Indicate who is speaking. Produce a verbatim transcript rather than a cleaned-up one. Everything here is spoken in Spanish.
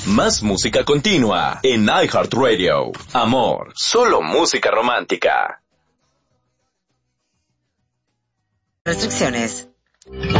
Speaker 1: Más música continua en iHeartRadio. Amor, solo música romántica.
Speaker 2: Restricciones.